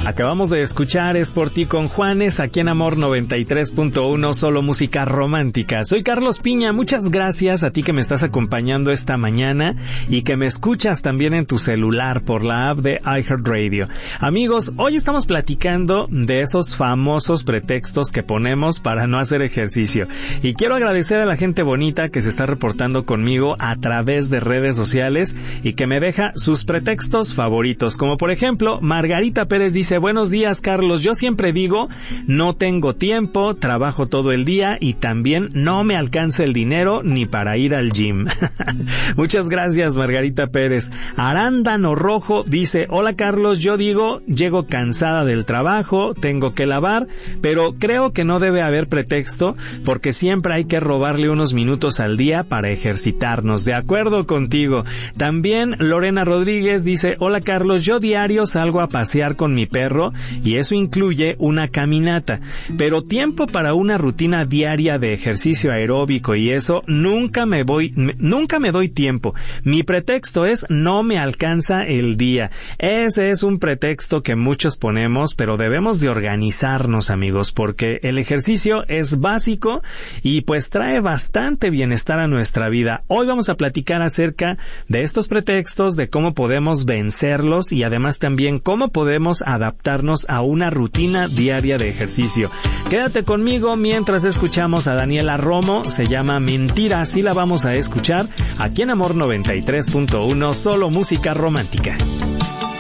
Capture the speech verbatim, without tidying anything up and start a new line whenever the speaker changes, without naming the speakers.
Acabamos de escuchar Es por ti con Juanes, aquí en Amor noventa y tres punto uno, solo música romántica. Soy Carlos Piña, muchas gracias a ti que me estás acompañando esta mañana y que me escuchas también en tu celular por la app de iHeartRadio. Amigos, hoy estamos platicando de esos famosos pretextos que ponemos para no hacer ejercicio. Y quiero agradecer a la gente bonita que se está reportando conmigo a través de redes sociales y que me deja sus pretextos favoritos, como por ejemplo, Margarita Pérez dice: buenos días, Carlos, yo siempre digo, no tengo tiempo, trabajo todo el día y también no me alcanza el dinero ni para ir al gym. Muchas gracias, Margarita Pérez. Arándano Rojo dice: hola, Carlos, yo digo, llego cansada del trabajo, tengo que lavar, pero creo que no debe haber pretexto porque siempre hay que robarle unos minutos al día para ejercitarnos. De acuerdo contigo. También Lorena Rodríguez dice: hola, Carlos, yo diario salgo a pasear con mi perro y eso incluye una caminata, pero tiempo para una rutina diaria de ejercicio aeróbico y eso nunca me voy, me, nunca me doy tiempo. Mi pretexto es no me alcanza el día. Ese es un pretexto que muchos ponemos, pero debemos de organizarnos, amigos, porque el ejercicio es básico y pues trae bastante bienestar a nuestra vida. Hoy vamos a platicar acerca de estos pretextos, de cómo podemos vencerlos y además también cómo podemos adaptarnos a una rutina diaria de ejercicio. Quédate conmigo mientras escuchamos a Daniela Romo, se llama Mentiras y la vamos a escuchar aquí en Amor noventa y tres punto uno, solo música romántica.